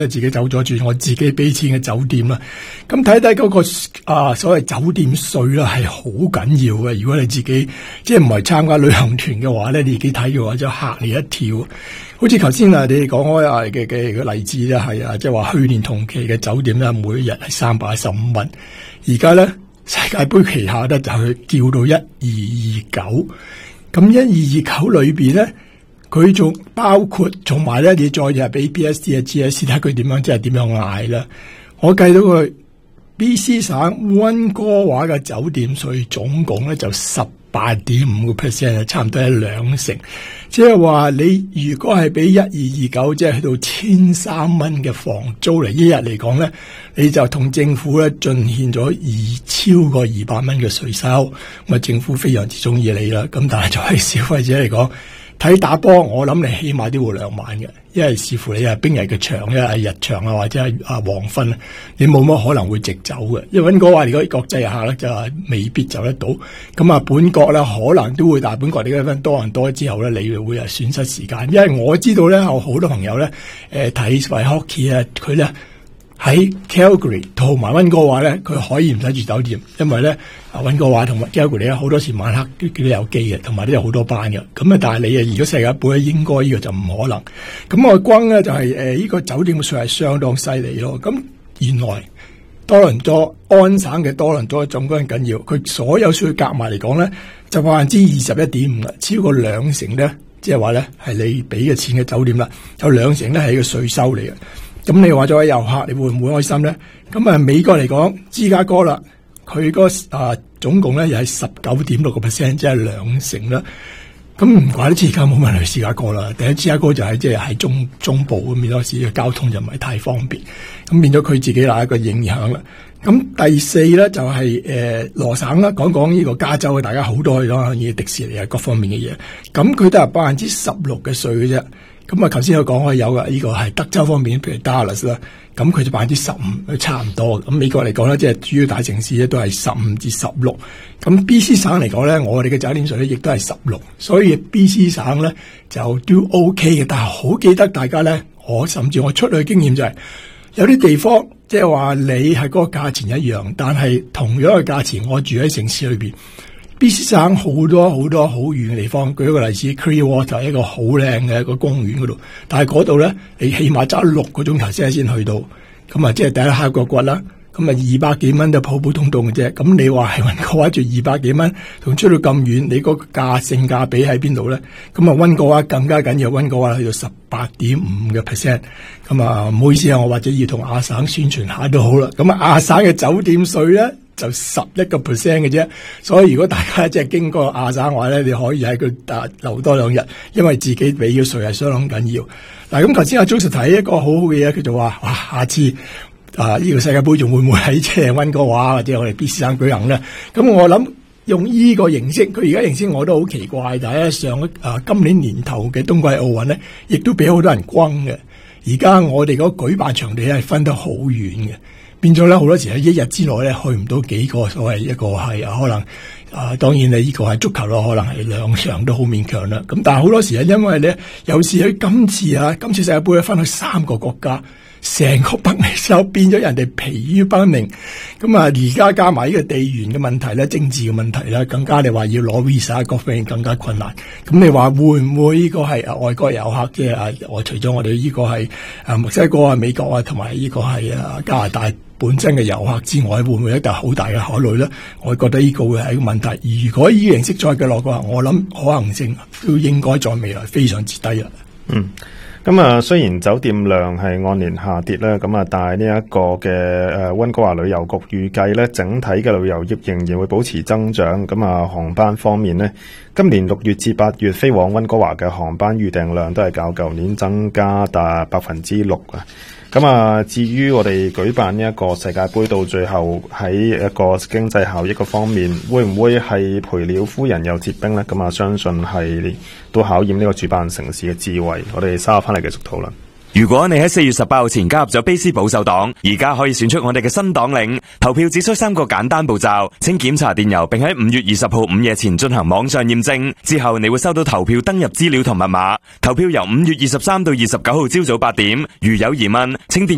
自己走咗住我自己俾錢嘅酒店啦。咁睇睇嗰個所謂酒店稅啦，係好緊要嘅。如果你自己即係唔係參加旅行團嘅話咧，你自己睇嘅話就嚇你一跳。好似頭先你哋講開嘅例子咧，係即係話去年同期嘅酒店咧，每日係315蚊，而家咧世界盃旗下咧就去叫到1229。咁1229裏邊咧，佢仲包括同埋咧，你再係俾 BSD 啊 GSC 睇佢點樣，即係點樣嗌啦。我計到佢 BC 省溫哥華嘅酒店稅總共咧就18.5%，差唔多係2成。即係話你如果係俾1229，即係去到1300蚊嘅房租嚟，一日嚟講咧，你就同政府咧進獻咗超過200蚊嘅稅收。咁啊，政府非常之中意你啦。咁但係作為消費者嚟講，睇打波，我諗你起碼都會2晚嘅，因為視乎你係冰日嘅場，一係日場啊，或者係黃昏，你冇乜可能會直走嘅。因為溫哥華如果國際客咧就未必走得到，咁啊本國咧可能都會，但係本國你一分多人多之後咧，你會損失時間。因為我知道咧，有好多朋友咧，睇為 hockey 啊，佢咧喺 Calgary 同埋溫哥華咧，佢可以唔使住酒店，因為咧溫哥華同埋 Calgary 咧好多時晚黑都有機嘅，同埋都有好多班嘅。咁啊，但係你如果世界盃咧，應該呢個就唔可能。咁我光咧就係呢個酒店嘅稅係相當犀利咯。咁原來多倫多安省嘅多倫多總歸緊要，佢所有稅夾埋嚟講咧就21.5%啦，超過2成咧，即係話咧係你俾嘅錢嘅酒店啦，有2成咧係一個稅收嚟嘅。咁你話作為遊客，你會唔會開心咧？咁啊，美國嚟講，芝加哥啦，佢總共咧又係19.6%，即係2成啦。咁唔怪得之而家冇人去芝加哥啦。第一，芝加哥就係即係喺中部咁，變咗時嘅交通就唔係太方便，咁變咗佢自己有一個影響啦。咁第四咧就係羅省啦，講呢個加州嘅，大家好多去咯，呢迪士尼啊各方面嘅嘢，咁佢都係16%嘅稅嘅啫。咁啊，頭先我講開有嘅呢個係德州方面，譬如 Dallas 啦，咁佢就15%，都差唔多。咁美國嚟講咧，即係主要大城市咧都係15%至16%。咁 BC 省嚟講咧，我哋嘅酒店稅咧亦都係16%，所以 BC 省咧就都 OK 嘅。但係好記得大家咧，甚至我出去嘅經驗就係有啲地方即係話你係嗰個價錢一樣，但係同樣嘅價錢，我住喺城市裏邊。BC 省好多好遠嘅地方，舉一個例子 Clearwater 一個好靚嘅一個公園嗰度，但係嗰度咧，你起碼揸6個鐘頭先去到，咁啊，即係第一下個骨啦，咁啊200幾蚊就普普通通嘅啫。咁你話係溫哥華住200幾蚊，同出到咁遠，你個性價比喺邊度咧？咁啊，溫哥華更加緊要，溫哥華去到18.5%。咁啊，唔好意思啊，我或者要同亞省宣傳下都好啦。咁啊，亞省嘅酒店稅咧就11%嘅啫，所以如果大家即係經過亞省話咧，你可以喺佢留多2日，因為自己俾嘅稅係相當緊要。嗱，咁頭先阿 Joseph 提一個好好嘅嘢，佢就話：哇，下次呢個世界盃仲會唔會喺即係溫哥華或者我哋 BC 省舉行咧？咁我諗用呢個形式，佢而家形式我都好奇怪，但係今年年頭嘅冬季奧運咧，亦都俾好多人轟嘅。而家我哋嗰個舉辦場地係分得好遠嘅。變咗咧，好多時喺一日之內咧去唔到幾個，所謂一個係可能當然你呢個係足球咯，可能係2場都好勉強啦。咁但係好多時係因為咧，有時喺今次世界盃咧分去3個國家，成個北美洲變咗人哋疲於奔命。咁啊，而家加埋呢個地緣嘅問題咧、政治嘅問題咧，更加你話要攞 visa 各方面更加困難。咁你話會唔會呢個係外國遊客即係除咗我哋呢個係墨西哥啊、美國啊，同埋呢個係加拿大本身嘅遊客之外，會唔會一個好大嘅考慮咧？我覺得呢個會係一個問題。如果呢個形式再繼續落嘅話，我諗可能性都應該在未來非常之低啦。 咁啊，雖然酒店量係按年下跌啦，咁啊，但係呢一個嘅溫哥華旅遊局預計咧，整體嘅旅遊業仍然會保持增長。咁啊，航班方面咧，今年6月至8月飛往溫哥華嘅航班預訂量都係較舊年增加達6%啊。咁啊，至於我哋舉辦呢一個世界盃，到最後喺一個經濟效益嘅方面，會唔會係賠了夫人又折兵呢？咁啊，相信係都考驗呢個主辦城市嘅智慧。我哋稍後翻嚟繼續討論。 如果你喺4月18號前加入咗卑斯保守黨，而家可以選出我哋嘅新黨領。投票只需3個簡單步驟，請檢查電郵，並喺5月20號午夜前進行網上驗證。之後你會收到投票登入資料同密碼。投票由5月23到29號朝早8點。如有疑問，請電